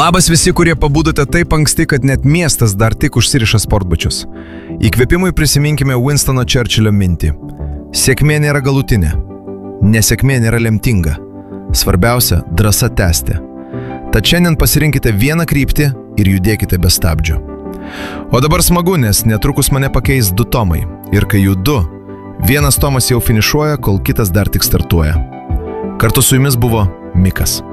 Labas visi, kurie pabudote taip anksti, kad net miestas dar tik užsiriša sportbačius. Įkvėpimui prisiminkime Winstono Churchillio mintį. Sėkmė nėra galutinė. Nesėkmė nėra lemtinga. Svarbiausia – drąsa tęsti. Tad šiandien pasirinkite vieną kryptį ir judėkite be stabdžių. O dabar smagu, nes netrukus mane pakeis 2 tomai. Ir kai jų 2, vienas tomas jau finišuoja, kol kitas dar tik startuoja. Kartu su jumis buvo Mikas.